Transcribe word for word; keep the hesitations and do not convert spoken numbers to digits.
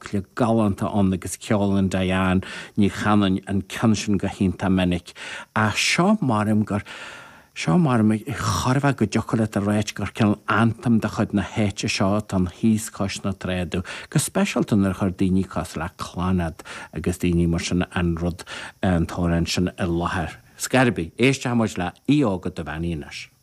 le galanta an agus ceolan Diane ní chanan an cansin go hínta minic. A seo marim gur Seo mar me chorfa go jocolate a réit gur cean antam de chud na héite seo an híos cos na tréadú. Go specialtan ar chur daoine cos le clánad agus daoine mar sin an rud an tóran sin i láthair. Scarbi, éiste hamoid le í ágad do bhaínas.